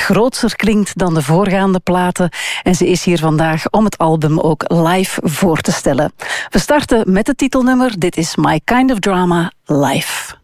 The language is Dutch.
grootser klinkt dan de voorgaande platen. En ze is hier vandaag om het album ook live voor te stellen. We starten met het titelnummer. Dit is My Kind of Drama live.